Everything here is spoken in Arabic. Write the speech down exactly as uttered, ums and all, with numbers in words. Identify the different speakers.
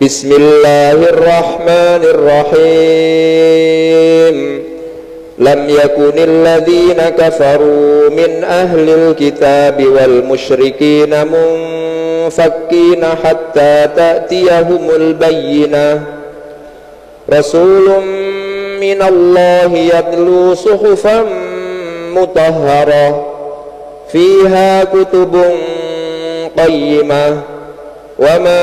Speaker 1: بسم الله الرحمن الرحيم لم يكن الذين كفروا من أهل الكتاب والمشركين منفكين حتى تأتيهم البينة رسول من الله يتلو صحفا مطهرة فيها كتب قيمة وما